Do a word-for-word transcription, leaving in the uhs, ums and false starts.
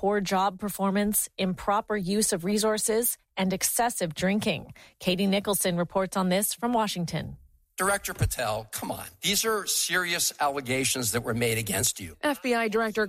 poor job performance, improper use of resources, and excessive drinking. Katie Nicholson reports on this from Washington. Director Patel, come on. These are serious allegations that were made against you. F B I Director